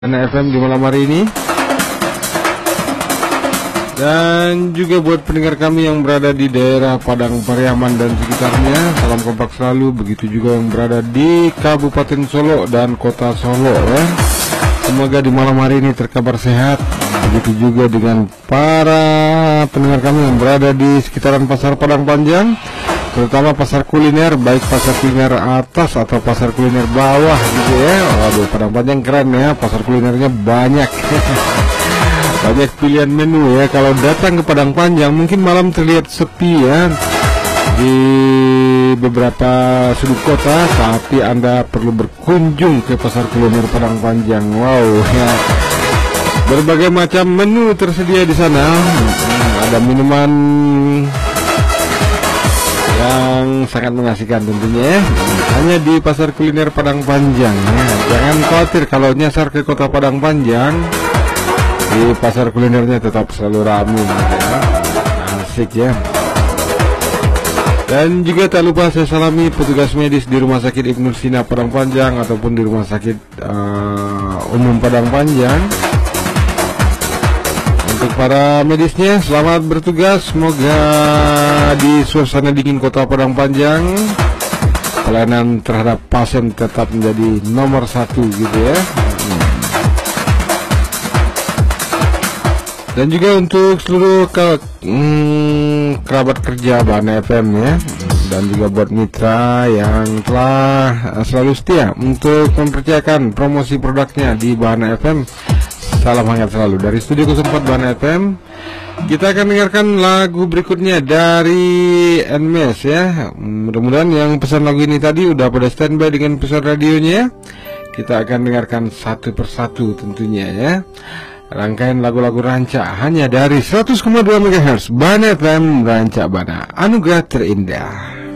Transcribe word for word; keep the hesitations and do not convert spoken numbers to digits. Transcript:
Bana F M di malam hari ini. Dan juga buat pendengar kami yang berada di daerah Padang Pariaman dan sekitarnya, salam kompak selalu. Begitu juga yang berada di Kabupaten Solo dan Kota Solo ya. Semoga di malam hari ini terkabar sehat. Begitu juga dengan para pendengar kami yang berada di sekitaran Pasar Padang Panjang, terutama pasar kuliner, baik pasar kuliner atas atau pasar kuliner bawah gitu ya. Waduh, Padang Panjang keren ya, pasar kulinernya banyak. Banyak pilihan menu ya. Kalau datang ke Padang Panjang mungkin malam terlihat sepi ya di beberapa sudut kota, tapi Anda perlu berkunjung ke pasar kuliner Padang Panjang. Wow ya, berbagai macam menu tersedia di sana. Hmm, ada minuman yang sangat mengasihkan tentunya ya. Hanya di pasar kuliner Padang Panjang ya. Jangan khawatir kalau nyasar ke kota Padang Panjang, di pasar kulinernya tetap selalu ramai ya. Asik ya. Dan juga tak lupa saya salami petugas medis di Rumah Sakit Ibnu Sina Padang Panjang ataupun di Rumah Sakit uh, Umum Padang Panjang. Untuk para medisnya, selamat bertugas. Semoga di suasana dingin kota Padang Panjang pelayanan terhadap pasien tetap menjadi nomor satu gitu ya. Dan juga untuk seluruh ke, hmm, kerabat kerja Bana F M ya, dan juga buat mitra yang telah selalu setia untuk mempercayakan promosi produknya di Bana F M. Salam hangat selalu dari Studio nol empat Bana F M. Kita akan dengarkan lagu berikutnya dari N M E S ya. Mudah-mudahan yang pesan lagu ini tadi udah pada standby dengan pesan radionya. Kita akan dengarkan satu persatu tentunya ya. Rangkaian lagu-lagu rancak hanya dari seratus koma dua megahertz Bana F M, rancak Bana, anugerah terindah.